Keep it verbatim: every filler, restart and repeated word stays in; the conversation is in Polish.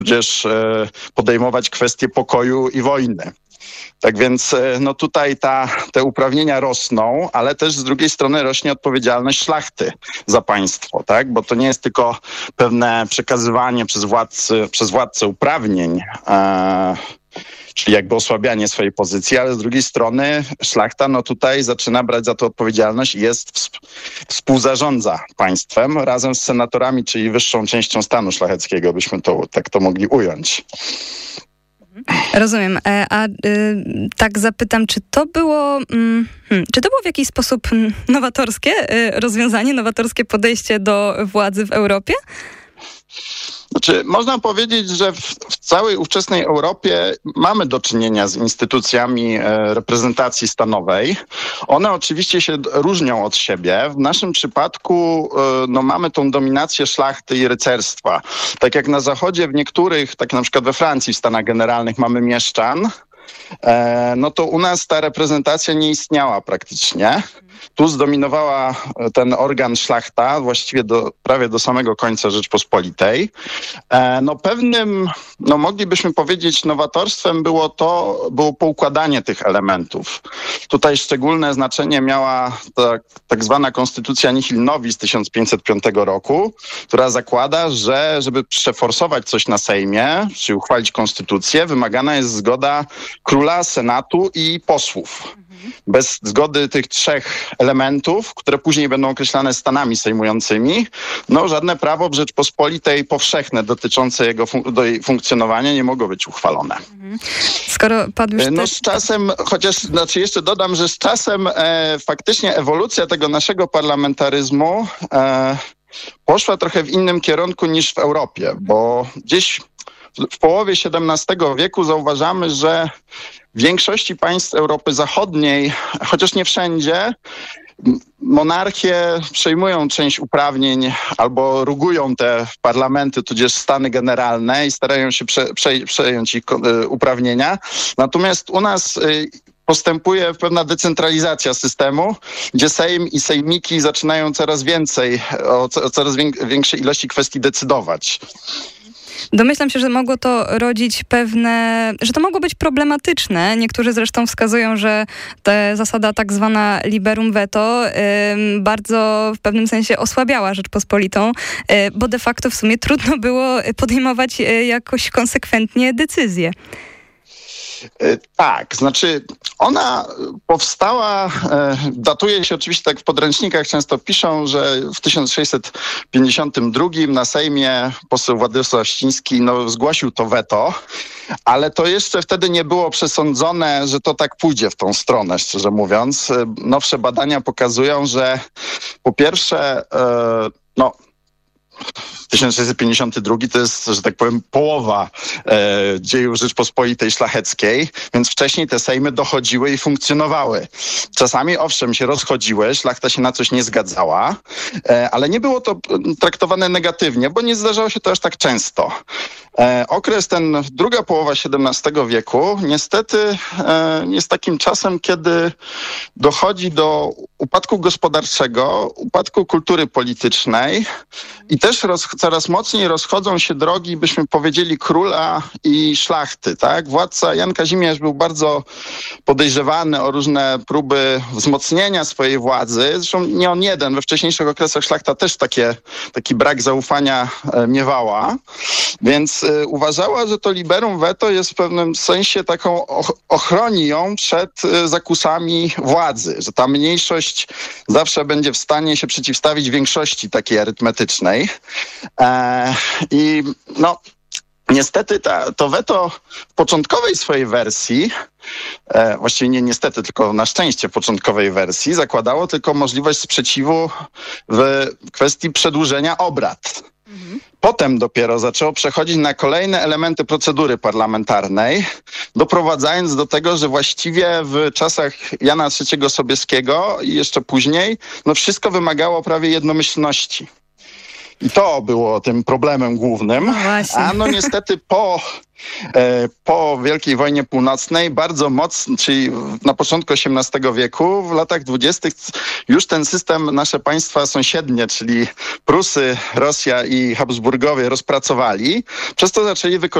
tudzież podejmować kwestie pokoju i wojny. Tak więc no tutaj ta, te uprawnienia rosną, ale też z drugiej strony rośnie odpowiedzialność szlachty za państwo, tak? Bo to nie jest tylko pewne przekazywanie przez władcy, przez władcę uprawnień, e, czyli jakby osłabianie swojej pozycji, ale z drugiej strony szlachta no tutaj zaczyna brać za to odpowiedzialność i jest w, współzarządza państwem razem z senatorami, czyli wyższą częścią stanu szlacheckiego, byśmy to tak to mogli ująć. Rozumiem. A y, tak zapytam, czy to było, hmm, czy to było w jakiś sposób nowatorskie y, rozwiązanie, nowatorskie podejście do władzy w Europie? Znaczy, można powiedzieć, że w, w całej ówczesnej Europie mamy do czynienia z instytucjami e, reprezentacji stanowej. One oczywiście się różnią od siebie. W naszym przypadku e, no, mamy tą dominację szlachty i rycerstwa. Tak jak na Zachodzie w niektórych, tak na przykład we Francji w Stanach Generalnych mamy mieszczan, e, no to u nas ta reprezentacja nie istniała praktycznie. Tu zdominowała ten organ szlachta właściwie do, prawie do samego końca Rzeczpospolitej. E, no pewnym, no moglibyśmy powiedzieć, nowatorstwem było to, było poukładanie tych elementów. Tutaj szczególne znaczenie miała ta tak zwana konstytucja nihil novi z tysiąc pięćset piątego roku, która zakłada, że żeby przeforsować coś na Sejmie, czy uchwalić konstytucję, wymagana jest zgoda króla, senatu i posłów. Bez zgody tych trzech elementów, które później będą określane stanami sejmującymi, no żadne prawo w Rzeczpospolitej powszechne dotyczące jego fun- do jej funkcjonowania nie mogło być uchwalone. Skoro padł już No też... z czasem, chociaż znaczy jeszcze dodam, że z czasem e, faktycznie ewolucja tego naszego parlamentaryzmu e, poszła trochę w innym kierunku niż w Europie, bo gdzieś w połowie siedemnastego wieku zauważamy, że w większości państw Europy Zachodniej, chociaż nie wszędzie, monarchie przejmują część uprawnień albo rugują te parlamenty, tudzież stany generalne i starają się prze, prze, przejąć ich uprawnienia. Natomiast u nas postępuje pewna decentralizacja systemu, gdzie Sejm i sejmiki zaczynają coraz więcej, o, o coraz większej ilości kwestii decydować. Domyślam się, że mogło to rodzić pewne, że to mogło być problematyczne. Niektórzy zresztą wskazują, że ta zasada tak zwana liberum veto y, bardzo w pewnym sensie osłabiała Rzeczpospolitą, y, bo de facto w sumie trudno było podejmować y, jakoś konsekwentnie decyzje. Tak, znaczy ona powstała, datuje się oczywiście tak w podręcznikach, często piszą, że w tysiąc sześćset pięćdziesiątym drugim na Sejmie poseł Władysław Ściński no, zgłosił to weto, ale to jeszcze wtedy nie było przesądzone, że to tak pójdzie w tą stronę, szczerze mówiąc. Nowsze badania pokazują, że po pierwsze, no tysiąc sześćset pięćdziesiąty drugi to jest, że tak powiem, połowa e, dziejów Rzeczpospolitej Szlacheckiej, więc wcześniej te sejmy dochodziły i funkcjonowały. Czasami owszem się rozchodziły, szlachta się na coś nie zgadzała, e, ale nie było to traktowane negatywnie, bo nie zdarzało się to aż tak często. E, okres ten, druga połowa siedemnastego wieku, niestety e, jest takim czasem, kiedy dochodzi do upadku gospodarczego, upadku kultury politycznej i też roz, coraz mocniej rozchodzą się drogi, byśmy powiedzieli, króla i szlachty, tak? Władca Jan Kazimierz był bardzo podejrzewany o różne próby wzmocnienia swojej władzy. Zresztą nie on jeden, we wcześniejszych okresach szlachta też takie, taki brak zaufania e, miewała, więc e, uważała, że to liberum veto jest w pewnym sensie taką, och- ochroni ją przed e, zakusami władzy, że ta mniejszość zawsze będzie w stanie się przeciwstawić większości takiej arytmetycznej. E, I no, niestety ta, to weto w początkowej swojej wersji, e, właściwie nie niestety, tylko na szczęście w początkowej wersji, zakładało tylko możliwość sprzeciwu w kwestii przedłużenia obrad. Mhm. Potem dopiero zaczęło przechodzić na kolejne elementy procedury parlamentarnej, doprowadzając do tego, że właściwie w czasach Jana trzeciego Sobieskiego i jeszcze później, no wszystko wymagało prawie jednomyślności. I to było tym problemem głównym. No właśnie. A no niestety po, e, po Wielkiej Wojnie Północnej bardzo mocno, czyli na początku osiemnastego wieku, w latach dwudziestych już ten system nasze państwa sąsiednie, czyli Prusy, Rosja i Habsburgowie rozpracowali. Przez to zaczęli wykorzystywać